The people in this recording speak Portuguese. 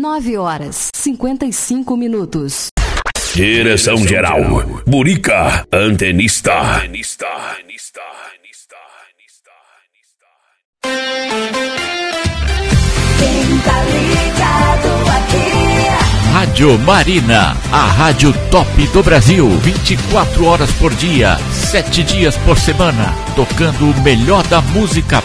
9h55. Direção geral, Burica Antenista. Quem tá ligado aqui? Rádio Marina, a rádio top do Brasil, 24 horas por dia, 7 dias por semana, tocando o melhor da música